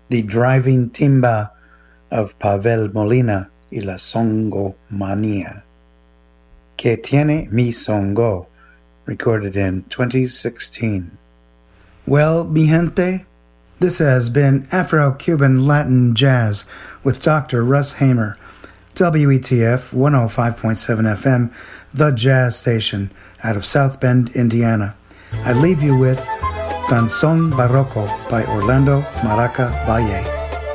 The Driving Timba of Pavel Molina y la Songomanía. Que tiene mi songo, recorded in 2016. Well, mi gente, this has been Afro-Cuban Latin Jazz with Dr. Russ Hamer, WETF 105.7 FM, the jazz station out of South Bend, Indiana. I leave you with Canzón Barroco by Orlando Maraca Valle.